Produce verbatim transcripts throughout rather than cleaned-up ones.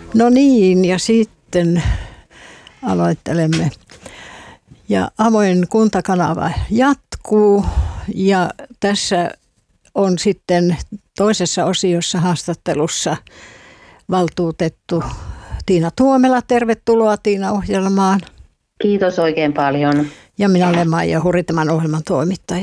No niin, ja sitten aloittelemme. Ja avoin kuntakanava jatkuu ja tässä on sitten toisessa osiossa haastattelussa valtuutettu Tiina Tuomela. Tervetuloa Tiina ohjelmaan. Kiitos oikein paljon. Ja minä olen Maija Huri, tämän ohjelman toimittaja.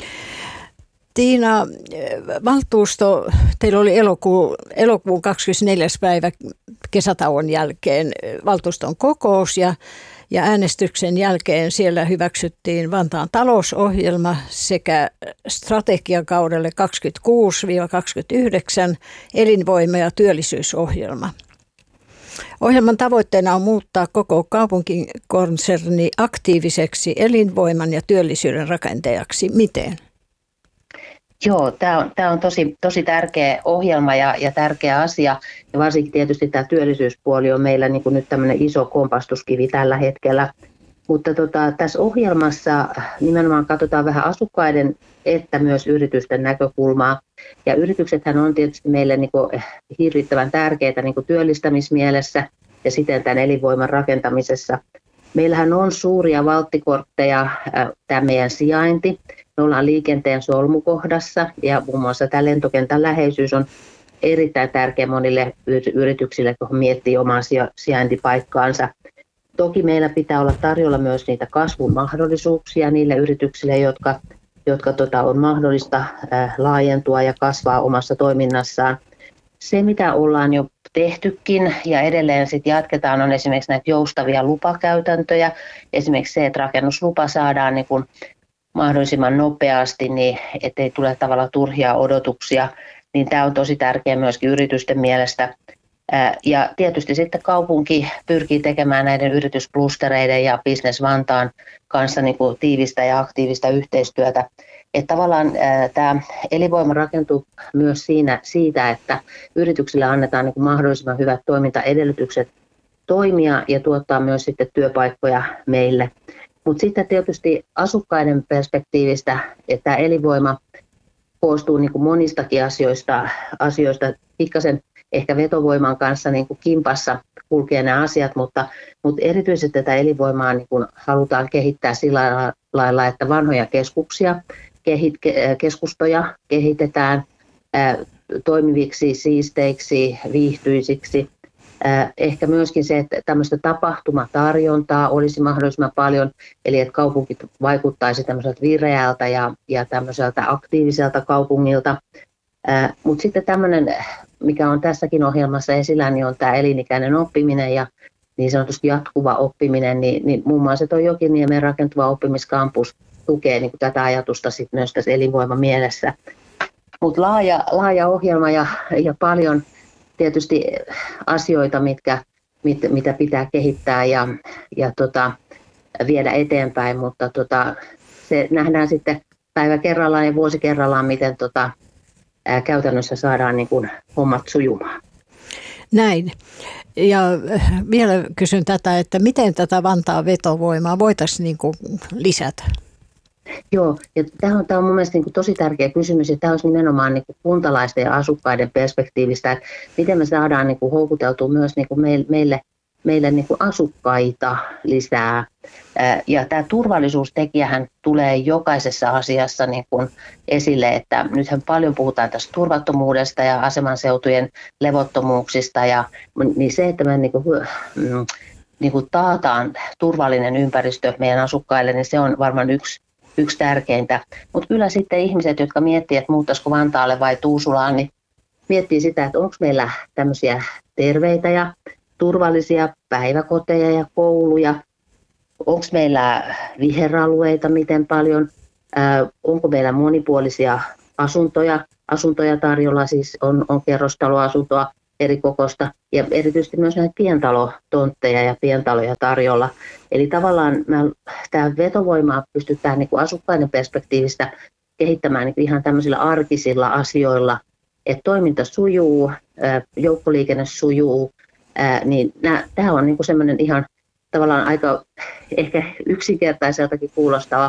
Tiina, valtuusto, teillä oli elokuu, elokuun kahdeskymmenesneljäs päivä kesätauon jälkeen valtuuston kokous ja, ja äänestyksen jälkeen siellä hyväksyttiin Vantaan talousohjelma sekä strategiakaudelle kaksikymmentäkuusi kaksikymmentäyhdeksän elinvoima- ja työllisyysohjelma. Ohjelman tavoitteena on muuttaa koko kaupunkikonserni aktiiviseksi elinvoiman ja työllisyyden rakentajaksi. Miten? Joo, tämä on, tämä on tosi, tosi tärkeä ohjelma ja, ja tärkeä asia. Ja varsinkin tietysti tämä työllisyyspuoli on meillä niin kuin nyt tämmöinen iso kompastuskivi tällä hetkellä. Mutta tota, tässä ohjelmassa nimenomaan katsotaan vähän asukkaiden että myös yritysten näkökulmaa. Ja yrityksethän on tietysti meille niin kuin hirvittävän tärkeitä niin kuin työllistämismielessä ja siten tämän elinvoiman rakentamisessa. Meillähän on suuria valttikortteja tämä meidän sijainti. Me ollaan liikenteen solmukohdassa ja muun muassa tämä lentokentän läheisyys on erittäin tärkeä monille yrityksille, kun miettii omaa sijaintipaikkaansa. Toki meillä pitää olla tarjolla myös niitä kasvun mahdollisuuksia niille yrityksille, jotka, jotka tota, on mahdollista ää, laajentua ja kasvaa omassa toiminnassaan. Se, mitä ollaan jo tehtykin ja edelleen sit jatketaan, on esimerkiksi näitä joustavia lupakäytäntöjä. Esimerkiksi se, että rakennuslupa saadaan niin kun mahdollisimman nopeasti, niin ettei tule tavallaan turhia odotuksia, niin tämä on tosi tärkeä myöskin yritysten mielestä. Ja tietysti sitten kaupunki pyrkii tekemään näiden yritysklustereiden ja Business Vantaan kanssa niin kuin tiivistä ja aktiivista yhteistyötä. Että tavallaan tämä elinvoima rakentuu myös siinä, siitä, että yrityksille annetaan niin kuin mahdollisimman hyvät toimintaedellytykset toimia ja tuottaa myös sitten työpaikkoja meille. Mutta sitten tietysti asukkaiden perspektiivistä, että tämä elinvoima koostuu niin kuin monistakin asioista, asioista pikkasen ehkä vetovoiman kanssa niin kuin kimpassa kulkee nämä asiat, mutta, mutta erityisesti tätä elinvoimaa niin kuin halutaan kehittää sillä lailla, että vanhoja keskuksia, kehit, keskustoja kehitetään ää, toimiviksi, siisteiksi, viihtyisiksi. Ää, ehkä myöskin se, että tämmöistä tapahtumatarjontaa olisi mahdollisimman paljon, eli että kaupunki vaikuttaisi tämmöiseltä vireältä ja, ja tämmöiseltä aktiiviselta kaupungilta. Ää, mutta sitten tämmöinen, mikä on tässäkin ohjelmassa esillä, niin on tämä elinikäinen oppiminen ja niin sanotusti jatkuva oppiminen, niin, niin muun muassa tuo Jokiniemen rakentuva oppimiskampus tukee niin kuin tätä ajatusta sit myös tässä elinvoima mielessä. Mutta laaja, laaja ohjelma ja, ja paljon tietysti asioita, mitkä, mit, mitä pitää kehittää ja, ja tota, viedä eteenpäin, mutta tota, se nähdään sitten päivä kerrallaan ja vuosi kerrallaan, miten tota, ää, käytännössä saadaan niin kuin hommat sujumaan. Näin. Ja vielä kysyn tätä, että miten tätä Vantaan vetovoimaa voitaisiin niin kuin lisätä? Joo, ja tämä on, tämä on mun mielestä niin kuin tosi tärkeä kysymys, ja tämä olisi nimenomaan niin kuin kuntalaisten ja asukkaiden perspektiivistä, että miten me saadaan niin kuin houkuteltua myös niin kuin meille, meille, meille niin kuin asukkaita lisää. Ja tämä turvallisuustekijähän tulee jokaisessa asiassa niin kuin esille, että nythän paljon puhutaan tästä turvattomuudesta ja asemanseutujen levottomuuksista, ja niin se, että me niin kuin, niin kuin taataan turvallinen ympäristö meidän asukkaille, niin se on varmaan yksi Yksi tärkeintä, mutta kyllä sitten ihmiset, jotka miettii, että muuttaisiko Vantaalle vai Tuusulaan, niin miettii sitä, että onko meillä tämmöisiä terveitä ja turvallisia päiväkoteja ja kouluja, onko meillä viheralueita miten paljon, ää, onko meillä monipuolisia asuntoja, asuntoja tarjolla, siis on, on kerrostaloasuntoa eri kokosta ja erityisesti myös näitä pientalotontteja ja pientaloja tarjolla. Eli tavallaan tämä vetovoimaa pystytään niin kuin asukkaiden perspektiivistä kehittämään niin kuin ihan tämmöisillä arkisilla asioilla, että toiminta sujuu, joukkoliikenne sujuu, niin tämä on niin kuin semmoinen ihan tavallaan aika ehkä yksinkertaiseltakin kuulostava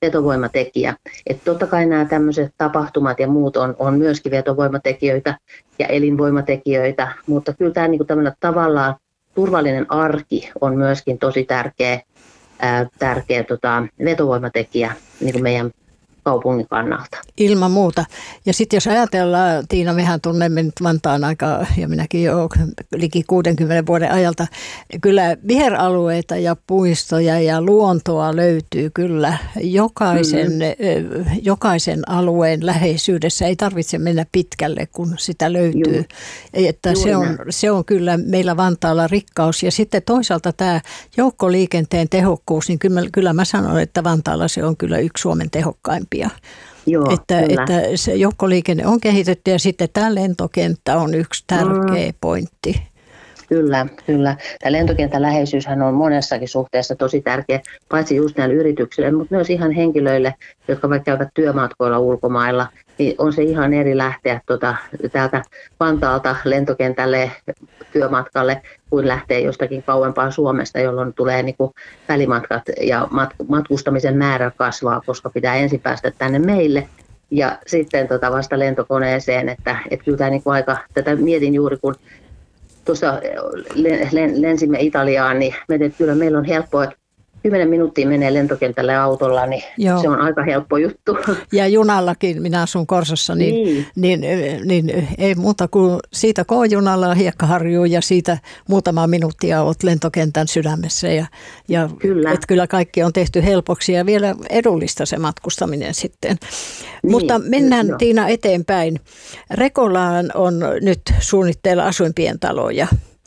vetovoimatekijä. Että totta kai nämä tämmöiset tapahtumat ja muut on, on myöskin vetovoimatekijöitä ja elinvoimatekijöitä, mutta kyllä tämä niin tämmöinen tavallaan turvallinen arki on myöskin tosi tärkeä, ää, tärkeä tota, vetovoimatekijä niin kuin meidän kaupungin kannalta. Ilman muuta. Ja sitten jos ajatellaan, Tiina, mehän tunnemme nyt Vantaan aika, ja minäkin jo liki kuudenkymmenen vuoden ajalta, kyllä viheralueita ja puistoja ja luontoa löytyy kyllä jokaisen, mm-hmm. jokaisen alueen läheisyydessä. Ei tarvitse mennä pitkälle, kun sitä löytyy. Juh. Että se, on, se on kyllä meillä Vantaalla rikkaus. Ja sitten toisaalta tämä joukkoliikenteen tehokkuus, niin kyllä, kyllä mä sanon, että Vantaalla se on kyllä yksi Suomen tehokkaimpia. Joo, että, että se joukkoliikenne on kehitetty ja sitten tämä lentokenttä on yksi tärkeä mm. pointti. Kyllä, kyllä. Tämä lentokentän läheisyyshän on monessakin suhteessa tosi tärkeä, paitsi just näille yrityksille, mutta myös ihan henkilöille, jotka vaikka käyvät työmatkoilla ulkomailla, niin on se ihan eri lähteä tuota, täältä Vantaalta lentokentälle työmatkalle, kuin lähtee jostakin kauempaa Suomesta, jolloin tulee niin kuin välimatkat ja matkustamisen määrä kasvaa, koska pitää ensin päästä tänne meille ja sitten tota vasta lentokoneeseen, että, että kyllä tämä niin kuin aika, tätä mietin juuri kun tuossa lensimme Italiaan, niin me, kyllä meillä on helppoa, että kymmenen minuuttia menee lentokentälle autolla, niin Joo. se on aika helppo juttu. Ja junallakin, minä asun Korsossa, niin, niin. Niin, niin ei muuta kuin siitä K-junalla Hiekkaharjuun ja siitä muutama minuuttia olet lentokentän sydämessä. Ja, ja kyllä. Et kyllä kaikki on tehty helpoksi ja vielä edullista se matkustaminen sitten. Niin, Mutta mennään no. Tiina eteenpäin. Rekolaan on nyt suunnitteilla asuinpientaloja.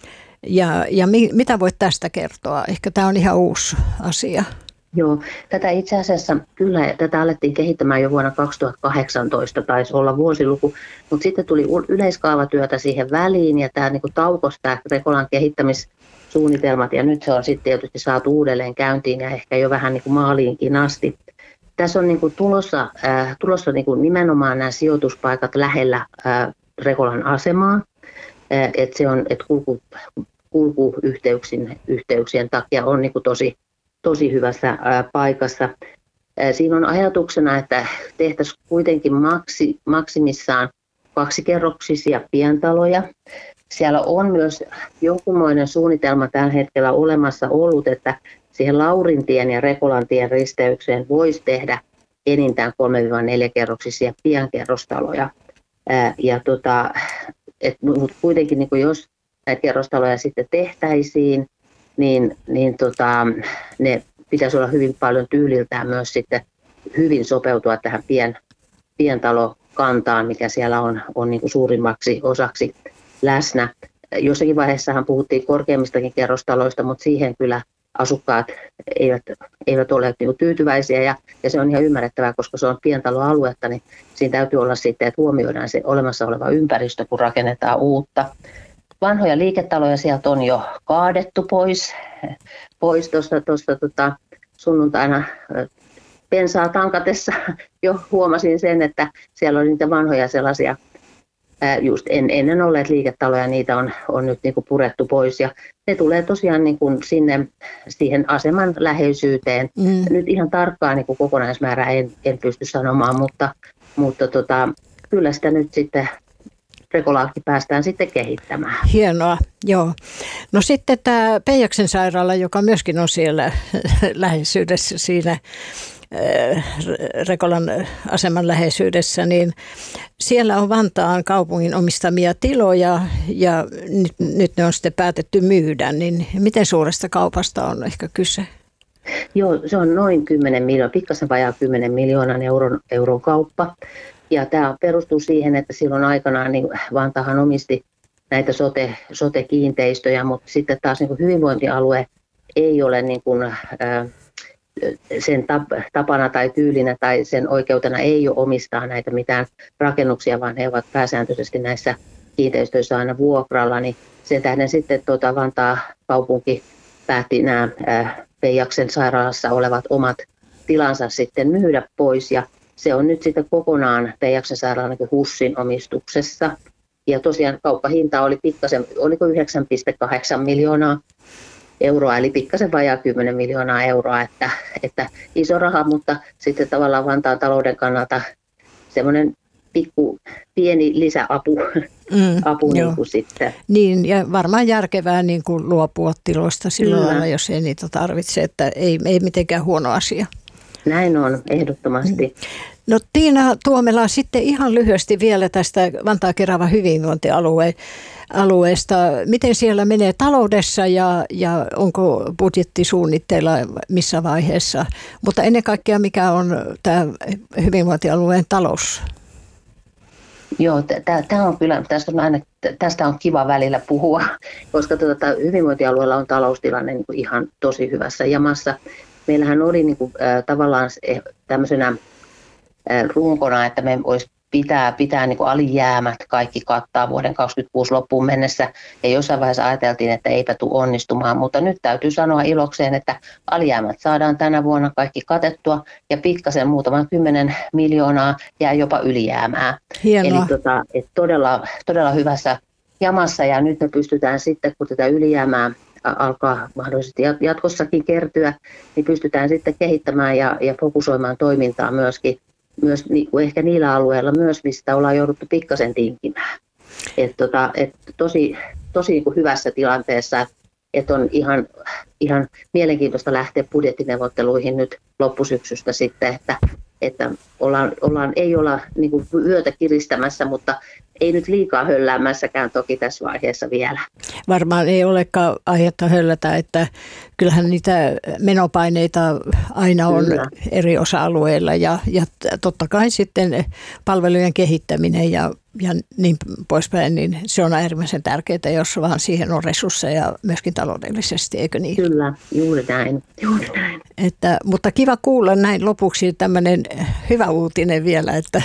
Ja, ja mi, mitä voit tästä kertoa? Ehkä tämä on ihan uusi asia. Joo, tätä itse asiassa kyllä, tätä alettiin kehittämään jo vuonna kaksituhattakahdeksantoista, taisi olla vuosiluku, mutta sitten tuli yleiskaavatyötä siihen väliin ja tämä niin kuin taukosi tämä Rekolan kehittämissuunnitelmat ja nyt se on sitten tietysti saatu uudelleen käyntiin ja ehkä jo vähän niin kuin maaliinkin asti. Tässä on niin kuin tulossa, äh, tulossa niin kuin nimenomaan nämä sijoituspaikat lähellä äh, Rekolan asemaa. Että se on, että kulku, kulkuyhteyksien yhteyksien takia on niin kuin tosi, tosi hyvässä ää, paikassa. Ää, siinä on ajatuksena, että tehtäisiin kuitenkin maksi, maksimissaan kaksikerroksisia pientaloja. Siellä on myös jonkunmoinen suunnitelma tällä hetkellä olemassa ollut, että siihen Laurintien ja Rekolantien risteykseen voisi tehdä enintään kolme neljä kerroksisia pienkerrostaloja. Ää, ja tota, mutta kuitenkin niin jos näitä kerrostaloja sitten tehtäisiin, niin, niin tota, ne pitäisi olla hyvin paljon tyyliltään myös sitten hyvin sopeutua tähän pien, pientalokantaan, mikä siellä on, on niin kuin suurimmaksi osaksi läsnä. Jossakin vaiheessahan puhuttiin korkeammistakin kerrostaloista, mutta siihen kyllä asukkaat eivät, eivät ole niin kuin tyytyväisiä ja, ja se on ihan ymmärrettävää, koska se on pientaloaluetta, niin siinä täytyy olla sitten, että huomioidaan se olemassa oleva ympäristö, kun rakennetaan uutta. Vanhoja liiketaloja sieltä on jo kaadettu pois, pois tuosta, tuosta tota, sunnuntaina bensaa tankatessa jo huomasin sen, että siellä oli niitä vanhoja sellaisia just en, ennen olleet liiketaloja, niitä on, on nyt niin kuin purettu pois ja ne tulee tosiaan niin kuin sinne siihen aseman läheisyyteen. Mm. Nyt ihan tarkkaan niin kuin kokonaismäärää en, en pysty sanomaan, mutta, mutta tota, kyllä sitä nyt sitten Rekolaakin päästään sitten kehittämään. Hienoa, joo. No sitten tämä Peijaksen sairaala, joka myöskin on siellä läheisyydessä siinä Rekolan aseman läheisyydessä, niin siellä on Vantaan kaupungin omistamia tiloja ja nyt, nyt ne on sitten päätetty myydä, niin miten suuresta kaupasta on ehkä kyse? Joo, se on noin kymmenen miljoonaa, pikkasen vajaa kymmenen miljoonan euron, euron kauppa ja tämä perustuu siihen, että silloin aikanaan niin Vantaahan omisti näitä sote, sote-kiinteistöjä, mutta sitten taas niin kuin hyvinvointialue ei ole niin kuin, äh, sen tapana tai tyylinä tai sen oikeutena ei ole omistaa näitä mitään rakennuksia, vaan he ovat pääsääntöisesti näissä kiinteistöissä aina vuokralla, niin sen tähden sitten tuota Vantaa kaupunki päätti nämä Peijaksen sairaalassa olevat omat tilansa sitten myydä pois ja se on nyt sitten kokonaan Peijaksen sairaalan HUSin omistuksessa ja tosiaan kauppahinta oli pikkasen, oliko yhdeksän pilkku kahdeksan miljoonaa euroa, eli pikkasen vajaa kymmenen miljoonaa euroa, että, että iso raha, mutta sitten tavallaan Vantaan talouden kannalta semmoinen pikku pieni lisäapu mm, apu niin kuin sitten. Niin, ja varmaan järkevää niin kuin luopua tiloista silloin lailla, jos ei niitä tarvitse, että ei, ei mitenkään huono asia. Näin on, ehdottomasti. No Tiina Tuomela, sitten ihan lyhyesti vielä tästä Vantaa-Kerava hyvinvointialueesta. Miten siellä menee taloudessa ja, ja onko budjettisuunnitteilla missä vaiheessa? Mutta ennen kaikkea, mikä on tämä hyvinvointialueen talous? Joo, tämä on kyllä, tästä on, aina, tästä on kiva välillä puhua, koska tuota, hyvinvointialueella on taloustilanne niin kuin ihan tosi hyvässä jamassa. Meillähän oli niin kuin, äh, tavallaan tämmöisenä äh, runkona, että me olisi pitää, pitää niin kuin alijäämät kaikki kattaa vuoden kaksikymmentäkuusi loppuun mennessä. Ja jossain vaiheessa ajateltiin, että eipä tule onnistumaan, mutta nyt täytyy sanoa ilokseen, että alijäämät saadaan tänä vuonna kaikki katettua ja pikkasen muutaman kymmenen miljoonaa jää jopa ylijäämää. Hienoa. Eli tota, et todella, todella hyvässä jamassa ja nyt me pystytään sitten, kun tätä ylijäämää alkaa mahdollisesti jatkossakin kertyä, niin pystytään sitten kehittämään ja, ja fokusoimaan toimintaa myöskin, myös niin kuin ehkä niillä alueilla myös, mistä ollaan jouduttu pikkasen tinkimään. Et tota, et tosi tosi niin kuin hyvässä tilanteessa, että on ihan, ihan mielenkiintoista lähteä budjettineuvotteluihin nyt loppusyksystä sitten, että, että ollaan, ollaan, ei olla niin kuin vyötä kiristämässä, mutta ei nyt liikaa hölläämässäkään toki tässä vaiheessa vielä. Varmaan ei olekaan aihetta höllätä, että kyllähän niitä menopaineita aina on Kyllä. eri osa-alueilla ja, ja totta kai sitten palvelujen kehittäminen ja, ja niin poispäin, niin se on äärimmäisen tärkeää, jos vaan siihen on resursseja myöskin taloudellisesti, eikö niin? Kyllä, juuri näin. Juuri näin. Että, mutta kiva kuulla näin lopuksi tämmöinen hyvä uutinen vielä, että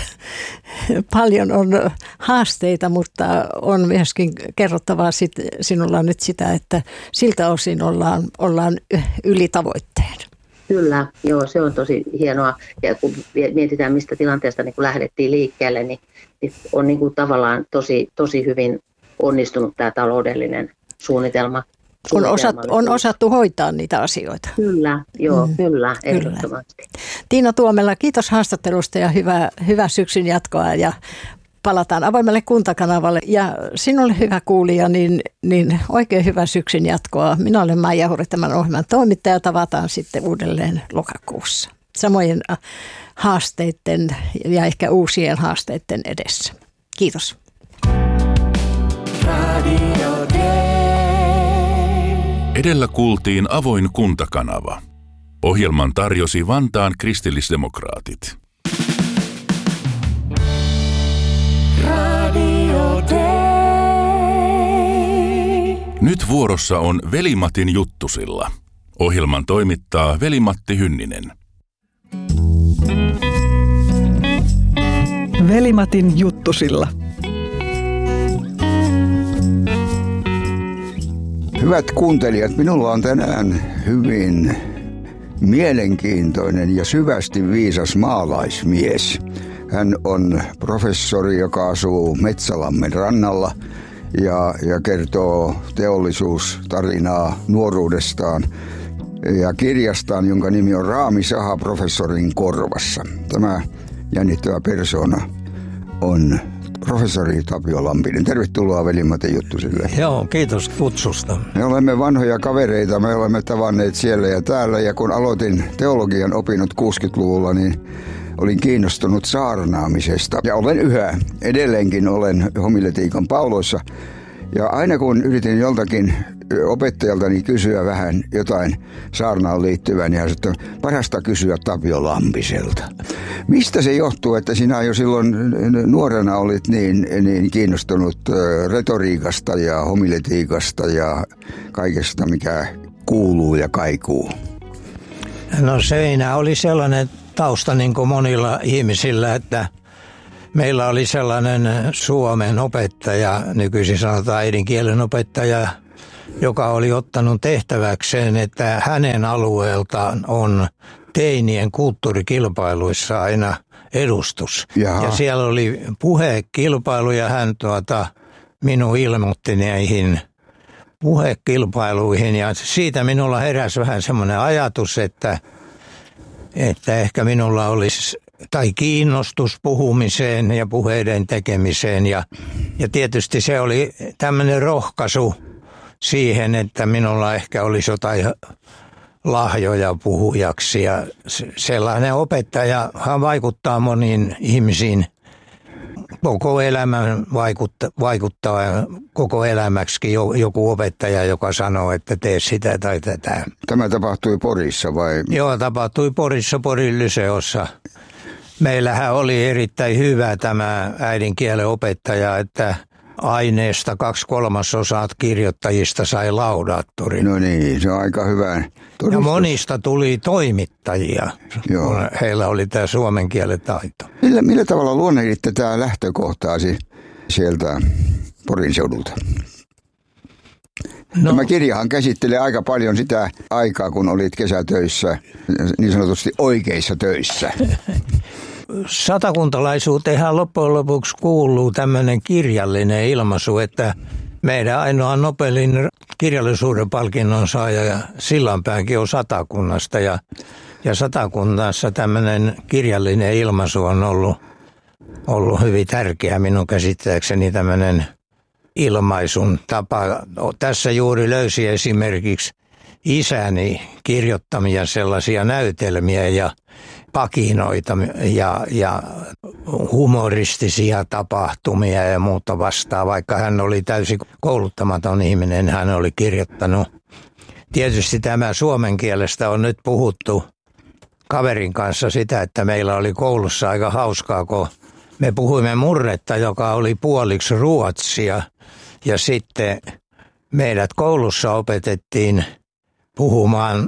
paljon on haasteita, mutta on myöskin kerrottavaa sit, sinulla nyt sitä, että siltä osin ollaan, ollaan yli tavoitteen. Kyllä, joo, se on tosi hienoa. Ja kun mietitään, mistä tilanteesta niin kun lähdettiin liikkeelle, niin, niin on niin kuin tavallaan tosi, tosi hyvin onnistunut tämä taloudellinen suunnitelma. On, osat, on osattu hoitaa niitä asioita. Kyllä, joo, mm, kyllä, ehdottomasti. Kyllä. Tiina Tuomela, kiitos haastattelusta ja hyvää, hyvää syksyn jatkoa ja palataan avoimelle kuntakanavalle. Ja sinulle hyvä kuulija, niin, niin oikein hyvää syksyn jatkoa. Minä olen Maija Huri, tämän ohjelman toimittaja. Tavataan sitten uudelleen lokakuussa. Samojen haasteiden ja ehkä uusien haasteiden edessä. Kiitos. Edellä kuultiin avoin kuntakanava. Ohjelman tarjosi Vantaan kristillisdemokraatit. Nyt vuorossa on Veli-Matin juttusilla. Ohjelman toimittaa Veli-Matti Hynninen. Veli-Matin juttusilla. Hyvät kuuntelijat, minulla on tänään hyvin mielenkiintoinen ja syvästi viisas maalaismies. Hän on professori, joka asuu Metsälammen rannalla ja, ja kertoo teollisuustarinaa nuoruudestaan ja kirjastaan, jonka nimi on Raami Saha professorin korvassa. Tämä jännittävä persoona on professori Tapio Lampinen. Tervetuloa Veli-Matin juttusille. Joo, kiitos kutsusta. Me olemme vanhoja kavereita, me olemme tavanneet siellä ja täällä ja kun aloitin teologian opinnot kuusikymmentäluvulla, niin olin kiinnostunut saarnaamisesta ja olen yhä. Edelleenkin olen homiletiikan pauloissa ja aina kun yritin joltakin opettajaltani kysyä vähän jotain saarnaan liittyvää, niin hän sanoi, että parasta kysyä Tapio Lampiselta. Mistä se johtuu, että sinä jo silloin nuorena olit niin, niin kiinnostunut retoriikasta ja homiletiikasta ja kaikesta, mikä kuuluu ja kaikuu? No seinä oli sellainen tausta niin kuin monilla ihmisillä, että meillä oli sellainen suomen opettaja, nykyisin sanotaan äidinkielen opettaja, joka oli ottanut tehtäväkseen, että hänen alueeltaan on teinien kulttuurikilpailuissa aina edustus. Jaha. Ja siellä oli puhekilpailu ja hän tuota, minun ilmoitti näihin puhekilpailuihin ja siitä minulla heräsi vähän semmoinen ajatus, että, että ehkä minulla olisi tai kiinnostus puhumiseen ja puheiden tekemiseen ja, ja tietysti se oli tämmöinen rohkaisu siihen, että minulla ehkä olisi jotain lahjoja puhujaksi ja sellainen opettajahan vaikuttaa moniin ihmisiin koko elämän vaikuttaa, vaikuttaa koko elämäksikin joku opettaja, joka sanoo, että tee sitä tai tätä. Tämä tapahtui Porissa vai? Joo, tapahtui Porissa, Porin Lyseossa. Meillähän oli erittäin hyvä tämä äidinkielen opettaja, että aineesta kaksi kolmasosaa kirjoittajista sai laudaattorin. No niin, se on aika hyvä todistus. Ja monista tuli toimittajia, Joo. kun heillä oli tämä suomen kielen taito. Millä, millä tavalla luonnehditte tämä lähtökohtaasi sieltä Porin seudulta? No. Tämä kirjahan käsittelee aika paljon sitä aikaa, kun olit kesätöissä, niin sanotusti oikeissa töissä. Satakuntalaisuuteenhan loppujen lopuksi kuuluu tämmöinen kirjallinen ilmaisu, että meidän ainoa Nobelin kirjallisuuden palkinnon saaja Sillanpäänkin on Satakunnasta ja, ja Satakunnassa tämmöinen kirjallinen ilmaisu on ollut, ollut hyvin tärkeä minun käsittääkseni tämmöinen ilmaisun tapa. Tässä juuri löysi esimerkiksi isäni kirjoittamia sellaisia näytelmiä ja pakinoita ja, ja humoristisia tapahtumia ja muuta vastaan. Vaikka hän oli täysin kouluttamaton ihminen, hän oli kirjoittanut. Tietysti tämä suomen kielestä on nyt puhuttu kaverin kanssa sitä, että meillä oli koulussa aika hauskaa, kun me puhuimme murretta, joka oli puoliksi ruotsia ja sitten meidät koulussa opetettiin puhumaan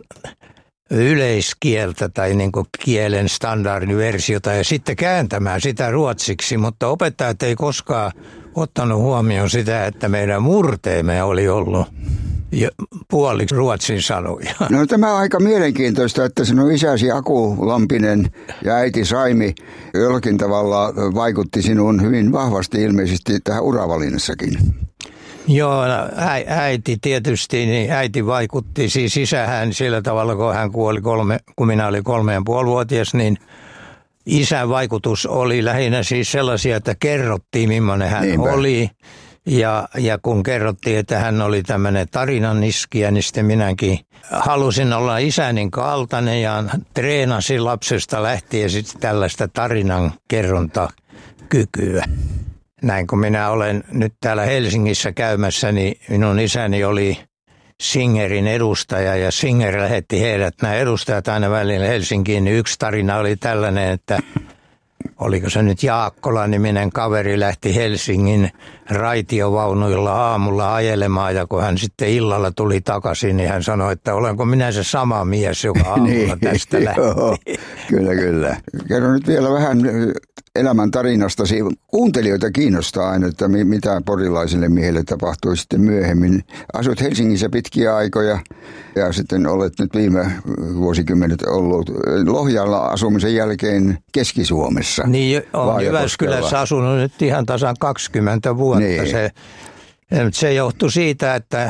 yleiskieltä tai niin kuin kielen standardiversiota ja sitten kääntämään sitä ruotsiksi, mutta opettajat ei koskaan ottanut huomioon sitä, että meidän murteemme oli ollut puoliksi ruotsin sanoja. No tämä on aika mielenkiintoista, että sinun isäsi Aku Lampinen ja äiti Saimi jollakin tavalla vaikutti sinuun hyvin vahvasti ilmeisesti tähän uravalinnassakin. Joo, äiti tietysti, niin äiti vaikutti, siis isähän sillä tavalla, kun hän kuoli kolme, kun minä olin kolme ja puolivuotias, niin isän vaikutus oli lähinnä siis sellaisia, että kerrottiin millainen hän Niinpä. oli. Ja, ja kun kerrottiin, että hän oli tämmöinen tarinan iskijä, niin sitten minäkin halusin olla isänin kaltainen ja treenasin lapsesta lähtien sitten tällaista tarinan kerrontakykyä. Näin kun minä olen nyt täällä Helsingissä käymässä, niin minun isäni oli Singerin edustaja ja Singer lähetti heidät, nämä edustajat aina välillä Helsinkiin, niin yksi tarina oli tällainen, että oliko se nyt Jaakkola-niminen kaveri lähti Helsingin raitiovaunuilla aamulla ajelemaan ja kun hän sitten illalla tuli takaisin, niin hän sanoi, että olenko minä se sama mies, joka aamulla tästä lähti. Joo, kyllä, kyllä. Kerro nyt vielä vähän elämän tarinastasi. Kuuntelijoita kiinnostaa aina, että mitä porilaisille miehille tapahtui sitten myöhemmin. Asut Helsingissä pitkiä aikoja ja sitten olet nyt viime vuosikymmenet ollut Lohjalla asumisen jälkeen Keski-Suomessa. Niin, on Jyväskylässä asunut nyt ihan tasan kaksikymmentä vuotta. Niin. Se, se johtui siitä, että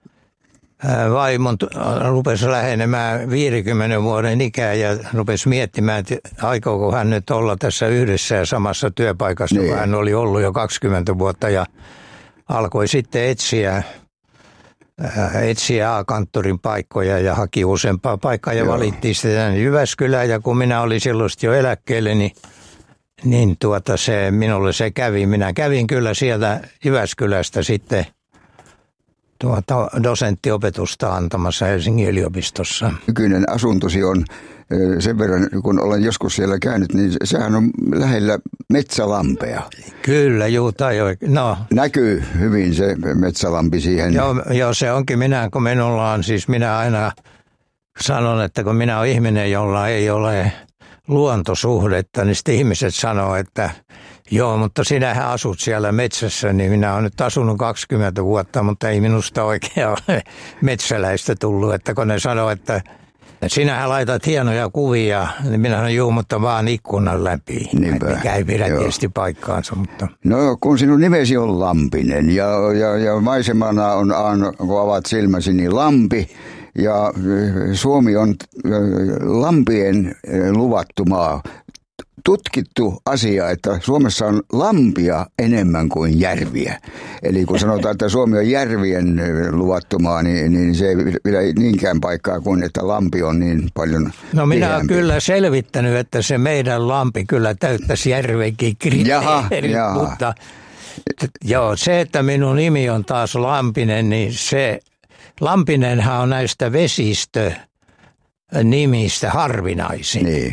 vaimon rupesi lähenemään viidenkymmenen vuoden ikää ja rupesi miettimään, että aikooko hän nyt olla tässä yhdessä ja samassa työpaikassa, niin. kun hän oli ollut jo kaksikymmentä vuotta ja alkoi sitten etsiä, etsiä A-kanttorin paikkoja ja haki useampaa paikkaa ja Joo. valittiin sitten Jyväskylään ja kun minä olin silloin jo eläkkeelle, niin Niin tuota se, minulle se kävi. Minä kävin kyllä sieltä Jyväskylästä sitten tuota dosenttiopetusta antamassa Helsingin yliopistossa. Nykyinen asuntosi on sen verran, kun olen joskus siellä käynyt, niin sehän on lähellä metsälampea. Kyllä, juu, tai oikein. No. Näkyy hyvin se metsälampi siihen. Joo, joo, se onkin minä, kun minulla on, siis minä aina sanon, että kun minä olen ihminen, jolla ei ole luontosuhdetta, niin sitten ihmiset sanoo, että joo, mutta sinähän asut siellä metsässä, niin minä olen nyt asunut kaksikymmentä vuotta, mutta ei minusta oikein ole metsäläistä tullut, että kun ne sanoo, että Sinähän laitat hienoja kuvia, niin minä sanon juu, mutta vaan ikkunan läpi. Niinpä, mikä ei pidä joo. tietysti paikkaansa. Mutta... No kun sinun nimesi on Lampinen ja, ja, ja maisemana on, kun avaat silmäsi, niin lampi. Ja Suomi on lampien luvattu maa. Tutkittu asia, että Suomessa on lampia enemmän kuin järviä. Eli kun sanotaan, että Suomi on järvien luvattu maa, niin, niin se ei pidä niinkään paikkaa kuin, että lampi on niin paljon No minä olen tiheämpi. kyllä selvittänyt, että se meidän lampi kyllä täyttäisi järvenkin kriteerit. Jaha, jaha. Mutta joo, se, että minun nimi on taas Lampinen, niin se, Lampinenhan on näistä vesistönimistä harvinaisin. Niin.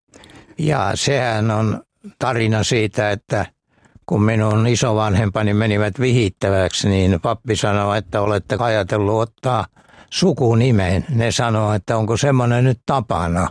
Ja sehän on tarina siitä, että kun minun isovanhempani menivät vihittäväksi, niin pappi sanoi, että olette ajatellut ottaa sukunimen. Ne sanoo, että onko semmoinen nyt tapana.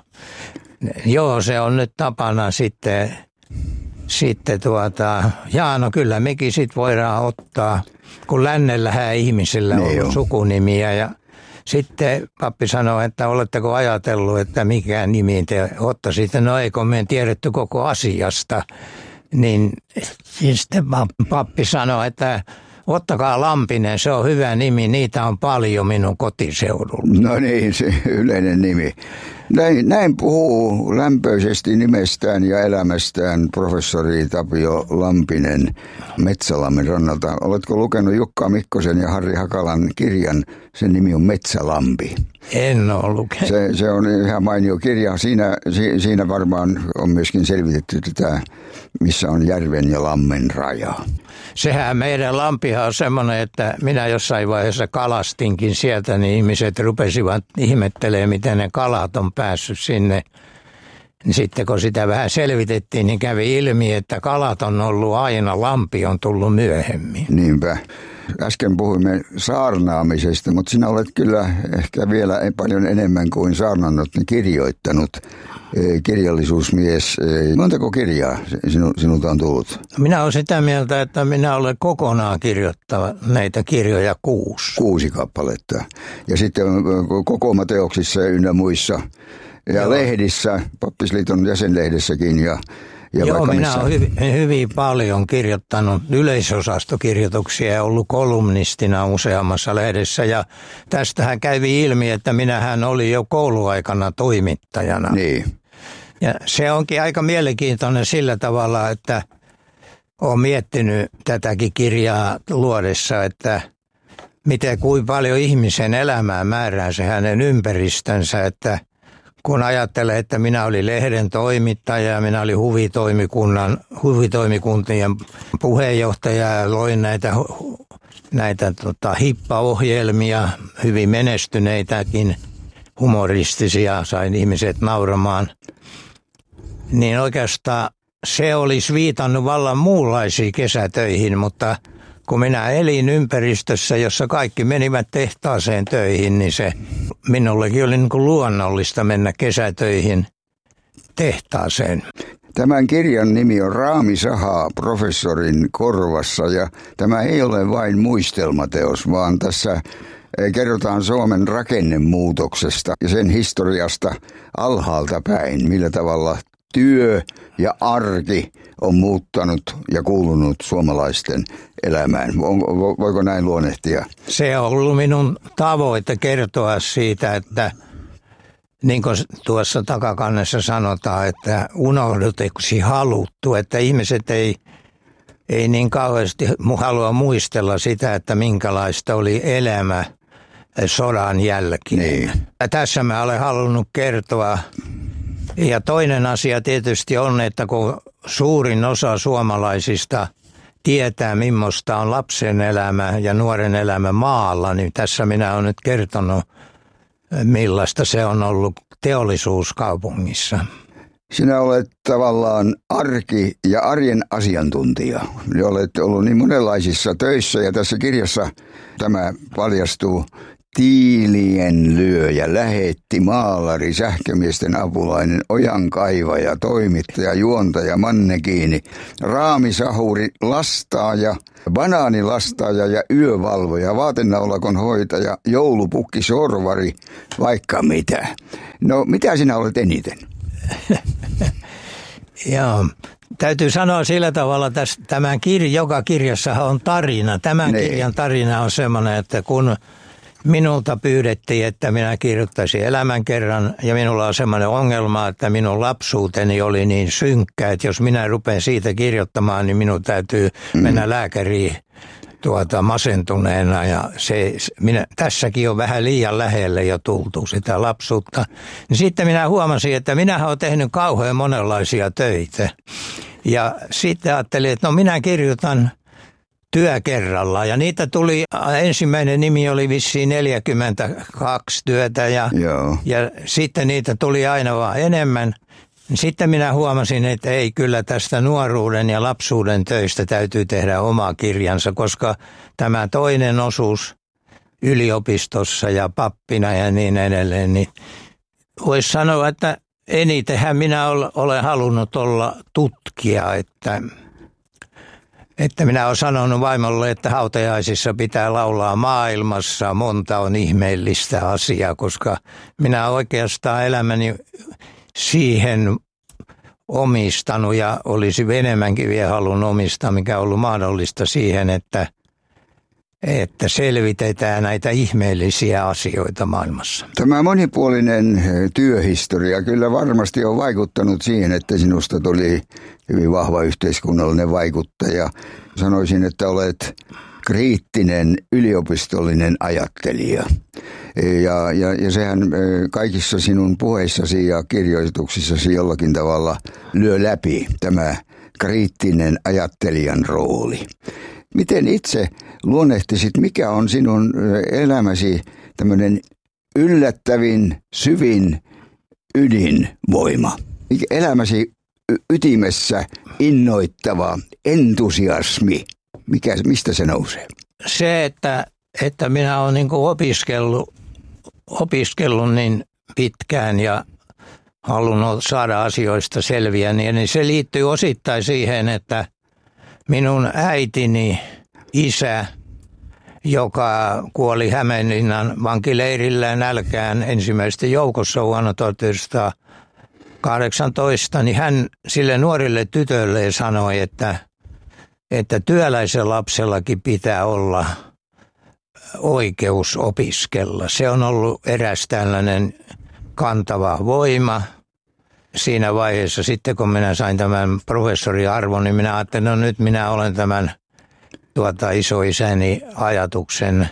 Joo, se on nyt tapana sitten, sitten tuota, jaa no kyllä mekin sitten voidaan ottaa, kun lännellähän ihmisillä on Ne on. sukunimiä ja sitten pappi sanoi, että oletteko ajatellut, että mikä nimi te ottaisitte. No eikö me tiedetty koko asiasta. Niin sitten pappi sanoi, että ottakaa Lampinen, se on hyvä nimi, niitä on paljon minun kotiseudulla. No niin, se yleinen nimi. Näin, näin puhuu lämpöisesti nimestään ja elämästään professori Tapio Lampinen Metsälammen rannalta. Oletko lukenut Jukka Mikkosen ja Harri Hakalan kirjan? Sen nimi on Metsälampi. En ole lukenut. Se, se on ihan mainio kirja. Siinä, si, siinä varmaan on myöskin selvitetty tätä, missä on järven ja lammen raja. Sehän meidän lampihan on semmoinen, että minä jossain vaiheessa kalastinkin sieltä, niin ihmiset rupesivat ihmettelemään, miten ne kalat on päässyt sinne. Sitten kun sitä vähän selvitettiin, niin kävi ilmi, että kalat on ollut aina, lampi on tullut myöhemmin. Niinpä. Äsken puhuimme saarnaamisesta, mutta sinä olet kyllä ehkä vielä paljon enemmän kuin saarnannut, niin kirjoittanut. Kirjallisuusmies. Montako kirjaa sinu, sinulta on tullut? Minä olen sitä mieltä, että minä olen kokonaan kirjoittava näitä kirjoja kuusi. Kuusi kappaletta. Ja sitten kokoomateoksissa ynnä muissa. Ja Joo. lehdissä, Pappisliiton jäsenlehdessäkin ja Ja Joo, minä missä... olen hyvin, hyvin paljon kirjoittanut yleisosastokirjoituksia ja ollut kolumnistina useammassa lehdessä. Ja tästähän kävi ilmi, että minähän olin jo kouluaikana toimittajana. Niin. Ja se onkin aika mielenkiintoinen sillä tavalla, että olen miettinyt tätäkin kirjaa luodessa, että miten kuin paljon ihmisen elämää määrää se hänen ympäristönsä, että kun ajattelee, että minä olin lehden toimittaja ja minä olin huvitoimikunnan, huvitoimikuntien puheenjohtaja ja loin näitä, näitä tota, hippaohjelmia, hyvin menestyneitäkin, humoristisia, sain ihmiset nauramaan. Niin oikeastaan se olisi viitannut vallan muunlaisiin kesätöihin, mutta kun minä elin ympäristössä, jossa kaikki menivät tehtaaseen töihin, niin se minullekin oli niin kuin luonnollista mennä kesätöihin tehtaaseen. Tämän kirjan nimi on Raami sahaa professorin korvassa ja tämä ei ole vain muistelmateos, vaan tässä kerrotaan Suomen rakennemuutoksesta ja sen historiasta alhaalta päin, millä tavalla työ ja arki on muuttanut ja kuulunut suomalaisten elämään. Voiko näin luonnehtia? Se on ollut minun tavoite kertoa siitä, että niin kuin tuossa takakannessa sanotaan, että unohduteksi haluttu, että ihmiset ei, ei niin kauheasti halua muistella sitä, että minkälaista oli elämä sodan jälkeen. Niin. Ja tässä mä olen halunnut kertoa. Ja toinen asia tietysti on, että kun suurin osa suomalaisista tietää, millaista on lapsen elämä ja nuoren elämä maalla, niin tässä minä olen nyt kertonut, millaista se on ollut teollisuuskaupungissa. Sinä olet tavallaan arki- ja arjen asiantuntija. Ja olet ollut niin monenlaisissa töissä ja tässä kirjassa tämä paljastuu. tiilien lyöjä, lähetti, maalari, sähkömiesten apulainen, ojankaivaja, toimittaja, juontaja, mannekiini, raamisahuri, lastaaja, banaanilastaaja ja yövalvoja, vaatenaulakon hoitaja, joulupukki, sorvari, vaikka mitä. No, mitä sinä olet eniten? Joo. Täytyy sanoa sillä tavalla, että tämän kirja, joka kirjassahan on tarina. Tämän ne. kirjan tarina on semmoinen, että kun minulta pyydettiin, että minä kirjoittaisin elämänkerran, ja minulla on semmoinen ongelma, että minun lapsuuteni oli niin synkkä, että jos minä rupean siitä kirjoittamaan, niin minun täytyy mm. mennä lääkäriin tuota, masentuneena, ja se, minä, tässäkin on vähän liian lähelle jo tultu sitä lapsuutta. Niin sitten minä huomasin, että minä olen tehnyt kauhean monenlaisia töitä, ja sitten ajattelin, että no minä kirjoitan työ kerrallaan. Ja niitä tuli, ensimmäinen nimi oli vissiin neljäkymmentäkaksi työtä ja, ja sitten niitä tuli aina vaan enemmän. Sitten minä huomasin, että ei kyllä tästä nuoruuden ja lapsuuden töistä täytyy tehdä oma kirjansa, koska tämä toinen osuus yliopistossa ja pappina ja niin edelleen, niin voisi sanoa, että enitenhän minä olen halunnut olla tutkija, että... Että minä olen sanonut vaimolle, että hautajaisissa pitää laulaa maailmassa, monta on ihmeellistä asiaa, koska minä oikeastaan elämäni siihen omistanut ja olisi enemmänkin vielä halunnut omistaa, mikä on ollut mahdollista siihen, että, että selvitetään näitä ihmeellisiä asioita maailmassa. Tämä monipuolinen työhistoria kyllä varmasti on vaikuttanut siihen, että sinusta tuli hyvin vahva yhteiskunnallinen vaikuttaja. Sanoisin, että olet kriittinen yliopistollinen ajattelija. Ja, ja, ja sehän kaikissa sinun puheissasi ja kirjoituksissasi jollakin tavalla lyö läpi tämä kriittinen ajattelijan rooli. Miten itse luonnehtisit, mikä on sinun elämäsi tämmöinen yllättävin, syvin ydinvoima? Elämäsi ytimessä innoittava entusiasmi, mikä, mistä se nousee? Se, että, että minä olen niin kuin opiskellut, opiskellut niin pitkään ja halunnut saada asioista selviä, niin se liittyy osittain siihen, että minun äitini isä, joka kuoli Hämeenlinnan vankileirillä nälkään ensimmäisten joukossa vuonna tuhatyhdeksänsataakahdeksantoista, niin hän sille nuorille tytölle sanoi, että, että työläisen lapsellakin pitää olla oikeus opiskella. Se on ollut eräs tällainen kantava voima. Siinä vaiheessa sitten, kun minä sain tämän professoriarvon, niin minä ajattelin, no nyt minä olen tämän tuota isoisäni ajatuksen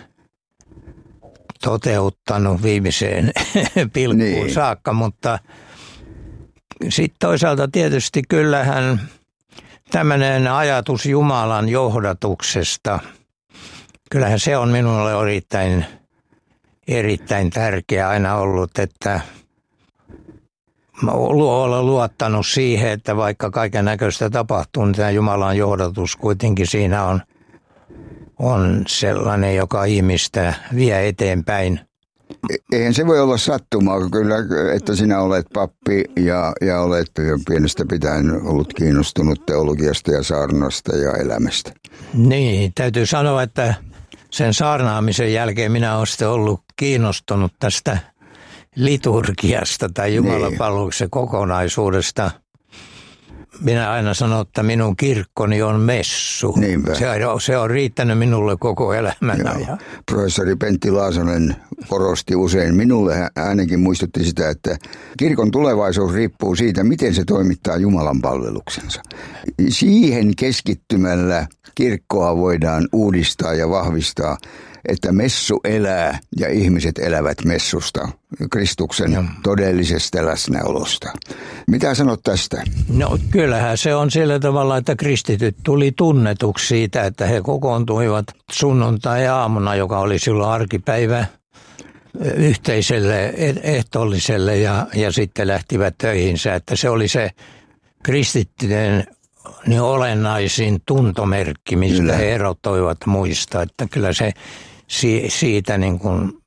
toteuttanut viimeiseen pilkkuun niin saakka, mutta sitten toisaalta tietysti kyllähän tämmöinen ajatus Jumalan johdatuksesta, kyllähän se on minulle erittäin, erittäin tärkeä aina ollut, että mä olen luottanut siihen, että vaikka kaiken näköistä tapahtuu, niin tämä Jumalan johdatus kuitenkin siinä on, on sellainen, joka ihmistä vie eteenpäin. Eihän se voi olla sattumaa kyllä, että sinä olet pappi ja, ja olet jo pienestä pitäen ollut kiinnostunut teologiasta ja saarnasta ja elämästä. Niin, täytyy sanoa, että sen saarnaamisen jälkeen minä olen sitten ollut kiinnostunut tästä liturgiasta tai jumalanpalveluksen kokonaisuudesta. Minä aina sanon, että minun kirkkoni on messu. Se on, se on riittänyt minulle koko elämänä. Ja professori Pentti Laasonen korosti usein, minulle ainakin muistutti sitä, että kirkon tulevaisuus riippuu siitä, miten se toimittaa Jumalan palveluksensa. Siihen keskittymällä kirkkoa voidaan uudistaa ja vahvistaa, että messu elää ja ihmiset elävät messusta, Kristuksen no. todellisesta läsnäolosta. Mitä sanot tästä? No kyllähän se on sillä tavalla, että kristityt tuli tunnetuksi siitä, että he kokoontuivat sunnuntai-aamuna, joka oli silloin arkipäivä, yhteiselle ehtoolliselle ja, ja sitten lähtivät töihinsä. Että se oli se kristittyjen niin olennaisin tuntomerkki, mistä kyllä he erottoivat muista. Että kyllä se si, siitä niin kuin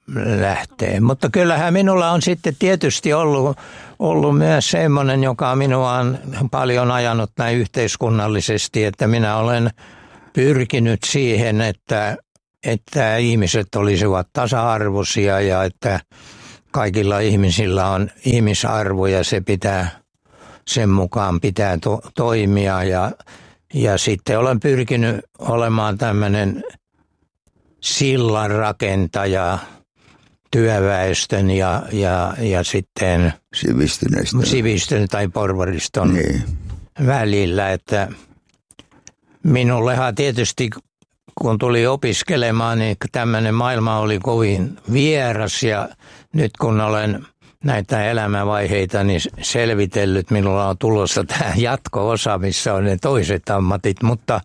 lähtee. Mutta kyllähän minulla on sitten tietysti ollut, ollut myös semmoinen, joka minua on paljon ajanut näin yhteiskunnallisesti, että minä olen pyrkinyt siihen, että, että ihmiset olisivat tasa-arvoisia ja että kaikilla ihmisillä on ihmisarvo ja se pitää, sen mukaan pitää to, toimia ja, ja sitten olen pyrkinyt olemaan tämmöinen sillanrakentaja työväestön ja, ja, ja sitten sivistyn tai porvariston niin. välillä, että minullehan tietysti kun tuli opiskelemaan, niin tämmöinen maailma oli kovin vieras ja nyt kun olen näitä elämänvaiheita niin selvitellyt, minulla on tulossa tämä jatko-osa, missä on ne toiset ammatit, mutta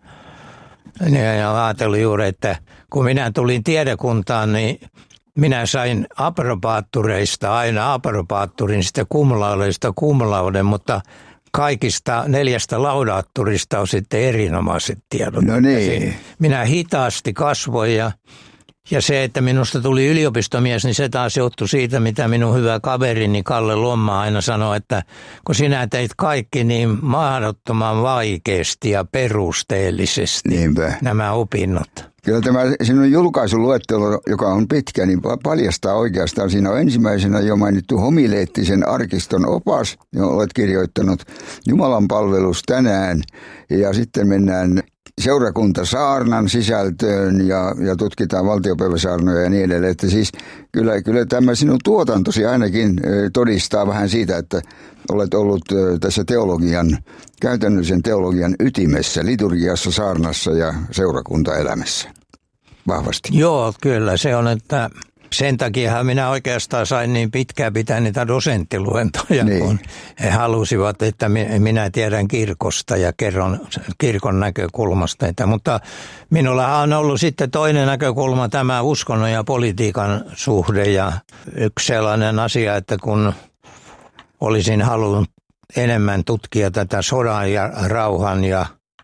ajattelin juuri, että kun minä tulin tiedekuntaan, niin minä sain aprobaattureista aina aprobaatturin, sitten kumlaudeista kumlauden, mutta kaikista neljästä laudaatturista on sitten erinomaiset tiedot. No niin. Minä hitaasti kasvoin ja, ja se, että minusta tuli yliopistomies, niin se taas johtui siitä, mitä minun hyvä kaverini Kalle Lomma aina sanoi, että kun sinä teit kaikki niin mahdottoman vaikeasti ja perusteellisesti Niinpä. nämä opinnot. Kyllä tämä sinun julkaisuluettelo, joka on pitkä, niin paljastaa oikeastaan. Siinä on ensimmäisenä jo mainittu homileettisen arkiston opas, johon olet kirjoittanut Jumalan palvelus tänään. Ja sitten mennään seurakuntasaarnan sisältöön ja, ja tutkitaan valtiopäiväsaarnoja ja niin edelleen. Että siis kyllä, kyllä tämä sinun tuotantosi ainakin todistaa vähän siitä, että olet ollut tässä teologian, käytännöllisen teologian ytimessä, liturgiassa, saarnassa ja seurakuntaelämässä vahvasti. Joo, kyllä se on, että sen takia minä oikeastaan sain niin pitkään pitää niitä dosenttiluentoja, niin. kun he halusivat, että minä tiedän kirkosta ja kerron kirkon näkökulmasta. Mutta minulla on ollut sitten toinen näkökulma, tämä uskonnon ja politiikan suhde ja yksi sellainen asia, että kun olisin halunnut enemmän tutkia tätä sodan ja rauhan ja,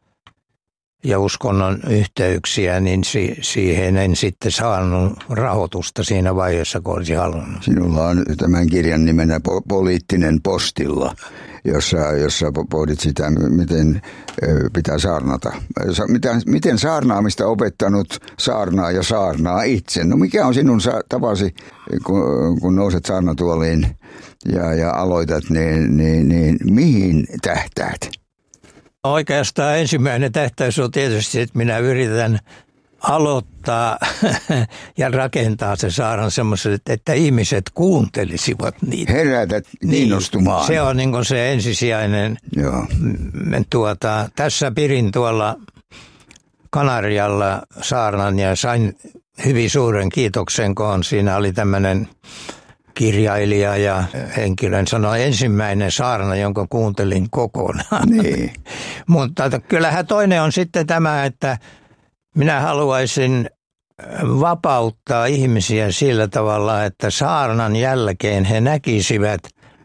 ja uskonnon yhteyksiä, niin si, siihen en sitten saanut rahoitusta siinä vaiheessa, kun olisi halunnut. Sinulla on tämän kirjan nimenä po- Poliittinen postilla, jossa, jossa pohdit sitä, miten pitää saarnata. Miten, miten saarnaamista opettanut saarnaa ja saarnaa itse? No mikä on sinun tapasi, kun, kun nouset saarnatuoliin ja, ja aloitat, niin, niin, niin mihin tähtäät? Oikeastaan ensimmäinen tähtäys on tietysti, että minä yritän aloittaa ja rakentaa se saarnan semmoiset, että ihmiset kuuntelisivat niitä. Herätät kiinnostumaan. Niin, se on niin kuin se ensisijainen. Joo. Tuota, tässä pirin tuolla Kanarialla saarnan ja sain hyvin suuren kiitoksen, kun siinä oli tämmöinen kirjailija ja henkilön sanoi ensimmäinen saarna, jonka kuuntelin kokonaan. Niin. Mutta kyllähän toinen on sitten tämä, että minä haluaisin vapauttaa ihmisiä sillä tavalla, että saarnan jälkeen he näkisivät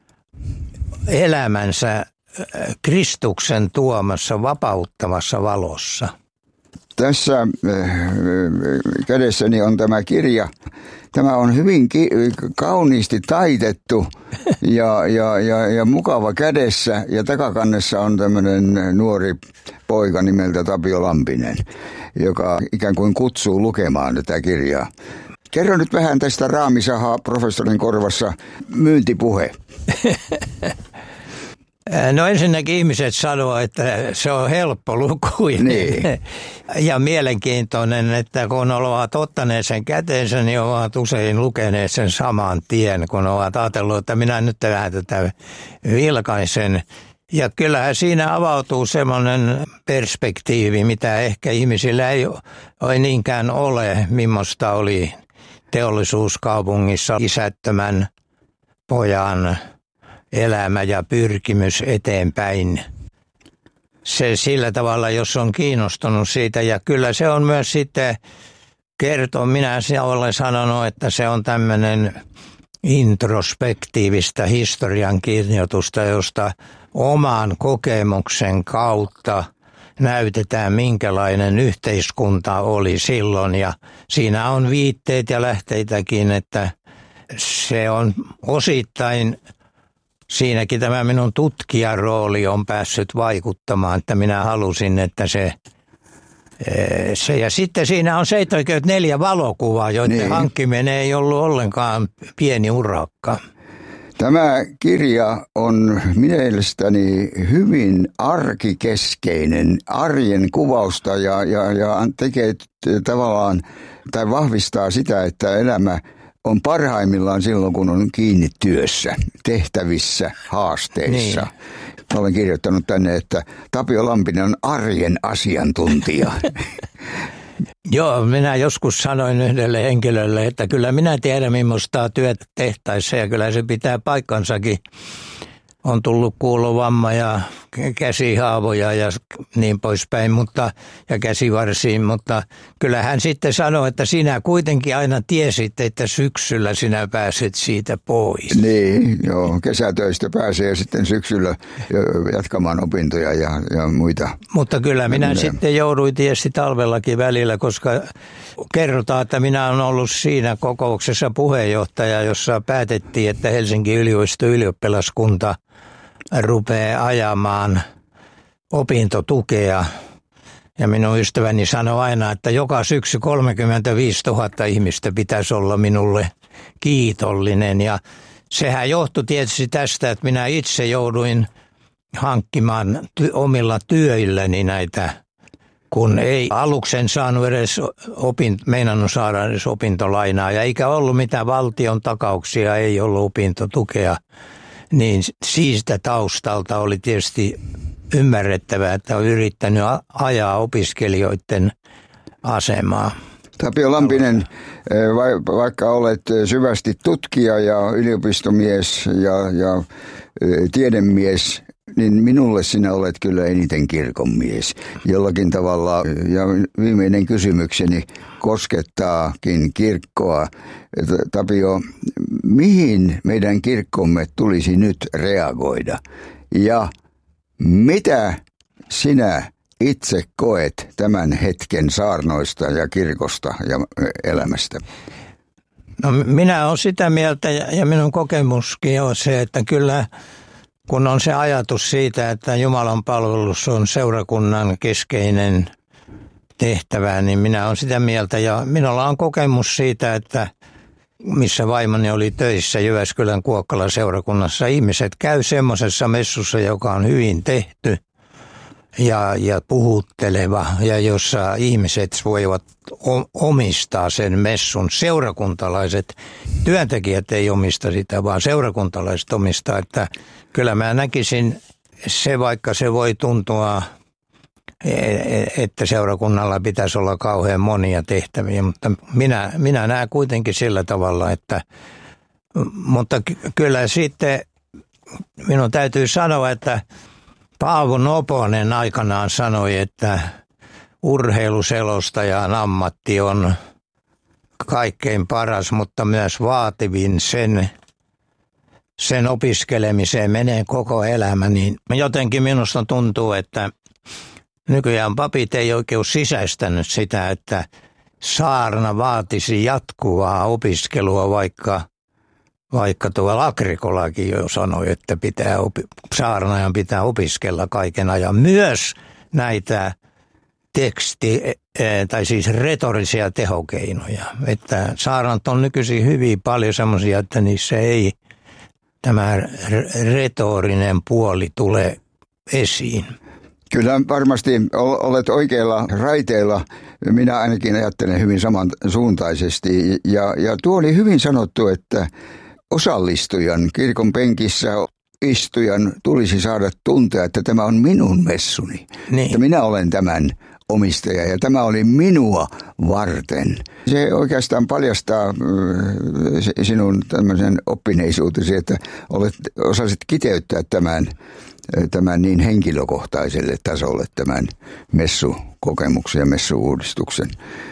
elämänsä Kristuksen tuomassa vapauttavassa valossa. Tässä kädessäni on tämä kirja. Tämä on hyvin ki- kauniisti taitettu ja, ja, ja, ja mukava kädessä. Ja takakannessa on tämmöinen nuori poika nimeltä Tapio Lampinen, joka ikään kuin kutsuu lukemaan tätä kirjaa. Kerro nyt vähän tästä Raami Saha professorin korvassa myyntipuhe. No ensinnäkin ihmiset sanoo, että se on helppo lukuinen niin. ja mielenkiintoinen, että kun ovat ottaneet sen käteensä, niin ovat usein lukeneet sen saman tien, kun ovat ajatelleet, että minä nyt vähän tätä vilkaisen. Ja kyllähän siinä avautuu semmoinen perspektiivi, mitä ehkä ihmisillä ei, ei niinkään ole, millaista oli teollisuuskaupungissa isättömän pojan elämä ja pyrkimys eteenpäin. Se sillä tavalla, jos on kiinnostunut siitä. Ja kyllä se on myös sitten kertoo, minä olen sanonut, että se on tämmöinen introspektiivista historiankirjoitusta, josta oman kokemuksen kautta näytetään, minkälainen yhteiskunta oli silloin. Ja siinä on viitteet ja lähteitäkin, että se on osittain, siinäkin tämä minun tutkijan rooli on päässyt vaikuttamaan, että minä halusin, että se, se ja sitten siinä on seitsemänkymmentäneljä valokuvaa, joiden niin. hankkiminen ei ollut ollenkaan pieni urakka. Tämä kirja on mielestäni hyvin arkikeskeinen, arjen kuvausta ja, ja, ja tekee tavallaan tai vahvistaa sitä, että elämä on parhaimmillaan silloin, kun on kiinni työssä, tehtävissä, haasteissa. Niin. Mä olen kirjoittanut tänne, että Tapio Lampinen on arjen asiantuntija. Joo, minä joskus sanoin yhdelle henkilölle, että kyllä minä tiedän, millaista työtä tehtäessä ja kyllä se pitää paikkansakin. On tullut kuulovamma ja käsihaavoja ja niin poispäin, mutta, ja käsivarsiin, mutta kyllä hän sitten sanoi, että sinä kuitenkin aina tiesit, että syksyllä sinä pääset siitä pois. Niin, joo, kesätöistä pääsee sitten syksyllä jatkamaan opintoja ja, ja muita. Mutta kyllä minä ja sitten jouduin tietysti talvellakin välillä, koska kerrotaan, että minä olen ollut siinä kokouksessa puheenjohtaja, jossa päätettiin, että Helsingin yliopiston ylioppilaskunta rupeaa ajamaan opintotukea. Ja minun ystäväni sanoi aina, että joka syksy kolmekymmentäviisituhatta ihmistä pitäisi olla minulle kiitollinen. Ja sehän johtui tietysti tästä, että minä itse jouduin hankkimaan ty- omilla työilläni näitä, kun ei aluksen saanut edes opint- meinannut saada edes opintolainaa. Ja eikä ollut mitään valtion takauksia, ei ollut opintotukea. Niin siitä taustalta oli tietysti ymmärrettävää, että on yrittänyt ajaa opiskelijoiden asemaa. Tapio Lampinen, vaikka olet syvästi tutkija ja yliopistomies ja, ja tiedemies, niin minulle sinä olet kyllä eniten kirkonmies jollakin tavalla. Ja viimeinen kysymykseni koskettaakin kirkkoa. Tapio, mihin meidän kirkkomme tulisi nyt reagoida? Ja mitä sinä itse koet tämän hetken saarnoista ja kirkosta ja elämästä? No minä olen sitä mieltä ja minun kokemuskin on se, että kyllä kun on se ajatus siitä, että Jumalan palvelus on seurakunnan keskeinen tehtävä, niin minä olen sitä mieltä ja minulla on kokemus siitä, että missä vaimoni oli töissä Jyväskylän Kuokkalan seurakunnassa, ihmiset käy semmoisessa messussa, joka on hyvin tehty ja, ja puhutteleva ja jossa ihmiset voivat omistaa sen messun. Seurakuntalaiset, työntekijät ei omista sitä, vaan seurakuntalaiset omistaa, että kyllä mä näkisin se, vaikka se voi tuntua, että seurakunnalla pitäisi olla kauhean monia tehtäviä, mutta minä, minä näen kuitenkin sillä tavalla, että mutta kyllä sitten minun täytyy sanoa, että Paavo Noponen aikanaan sanoi, että urheiluselostajan ammatti on kaikkein paras, mutta myös vaativin sen sen opiskelemiseen menee koko elämä, niin jotenkin minusta tuntuu, että nykyään papit ei oikein ole sisäistänyt sitä, että saarna vaatisi jatkuvaa opiskelua, vaikka, vaikka tuo Agricolakin jo sanoi, että pitää opi, saarnaajan pitää opiskella kaiken ajan. Myös näitä teksti- tai siis retorisia tehokeinoja, että saarnat on nykyisin hyvin paljon semmoisia, että niissä ei tämä retorinen puoli tulee esiin. Kyllä varmasti olet oikeilla raiteilla. Minä ainakin ajattelen hyvin samansuuntaisesti. Ja, ja tuo oli hyvin sanottu, että osallistujan, kirkon penkissä istujan tulisi saada tuntea, että tämä on minun messuni. Niin. Että minä olen tämän omistaja ja tämä oli minua varten. Se oikeastaan paljastaa sinun tämmöisen oppineisuutesi, että olet, osasit kiteyttää tämän, tämän niin henkilökohtaiselle tasolle tämän messukokemuksen ja messuuudistuksen.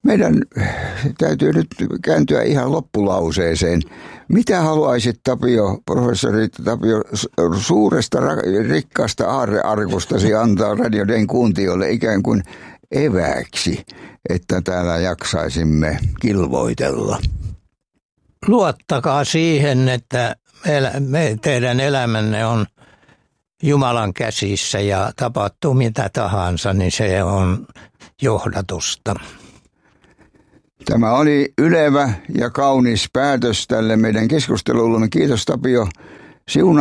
Meidän täytyy nyt kääntyä ihan loppulauseeseen. Mitä haluaisit, Tapio, professori Tapio, suuresta rikkaasta aarrearkustasi antaa Radio Dayn kuuntelijoille ikään kuin evääksi, että täällä jaksaisimme kilvoitella? Luottakaa siihen, että me, teidän elämänne on Jumalan käsissä ja tapahtuu mitä tahansa, niin se on johdatusta. Tämä oli ylevä ja kaunis päätös tälle meidän keskustelulle. Kiitos, Tapio. Siunaa